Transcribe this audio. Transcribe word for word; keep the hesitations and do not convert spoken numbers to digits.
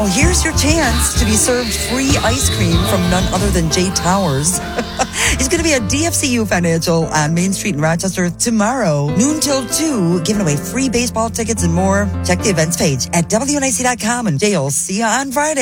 Well, here's your chance to be served free ice cream from none other than Jay Towers. He's going to be at D F C U Financial on Main Street in Rochester tomorrow, noon till two, giving away free baseball tickets and more. Check the events page at W N I C dot com, and Jay will see you on Friday.